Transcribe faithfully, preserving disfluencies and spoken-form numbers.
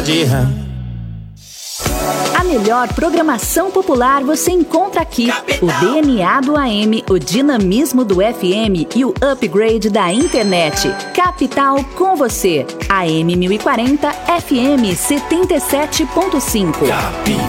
A melhor programação popular você encontra aqui. O D N A do A M, o dinamismo do F M e o upgrade da internet. Capital com você. A M mil e quarenta, F M setenta e sete ponto cinco.